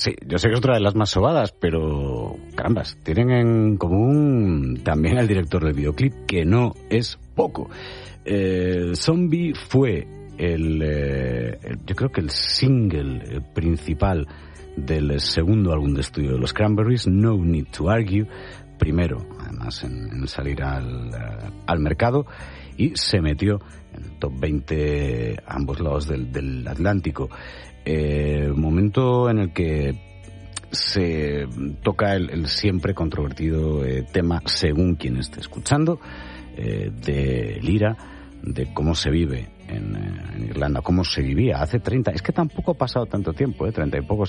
Sí, yo sé que es otra de las más sobadas, pero carambas, tienen en común también al director del videoclip, que no es poco. Zombie fue yo creo que el single principal del segundo álbum de estudio de los Cranberries, No Need to Argue, primero además en salir al mercado, y se metió en el top 20 a ambos lados del Atlántico. Momento en el que se toca el siempre controvertido tema, según quien esté escuchando, del IRA, de cómo se vive en Irlanda, cómo se vivía hace 30, es que tampoco ha pasado tanto tiempo, 30 y pocos